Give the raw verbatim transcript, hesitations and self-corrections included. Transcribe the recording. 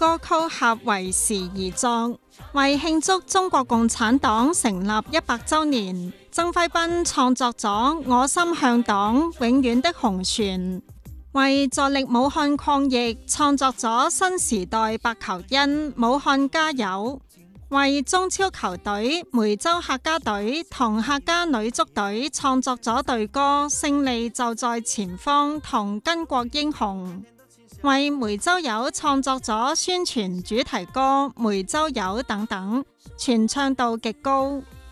歌曲合為時而作，為慶祝中國共產黨成立一百週年，曾輝斌創作咗《我心向黨永遠的紅船》，為助力武漢抗疫創作咗《新時代白求恩武漢加油》，為中超球隊梅州客家隊同客家女足隊創作咗隊歌《勝利就在前方》同《巾幗英雄》，為梅州友創作咗宣傳主題歌《梅州友》等等，傳唱度極高。